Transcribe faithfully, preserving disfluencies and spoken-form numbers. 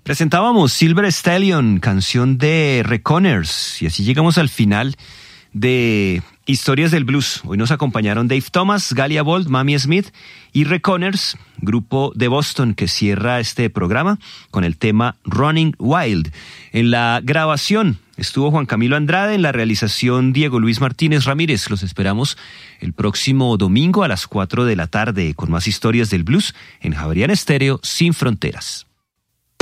Presentábamos Silver Stallion, canción de Reckoners, y así llegamos al final de Historias del Blues. Hoy nos acompañaron Dave Thomas, Galia Bold, Mamie Smith y Reckoners, grupo de Boston que cierra este programa con el tema Running Wild. En la grabación estuvo Juan Camilo Andrade, en la realización Diego Luis Martínez Ramírez. Los esperamos el próximo domingo a las cuatro de la tarde con más Historias del Blues en Javeriana Estéreo Sin Fronteras.